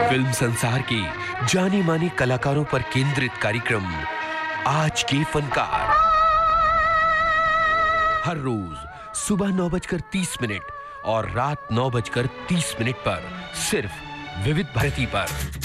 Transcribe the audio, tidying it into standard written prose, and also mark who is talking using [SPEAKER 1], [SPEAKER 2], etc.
[SPEAKER 1] Film संसार के जाने माने कलाकारों पर केंद्रित कार्यक्रम आज के फनकार, हर रोज सुबह 9:30 और रात 9:30 पर सिर्फ विविध भारती पर।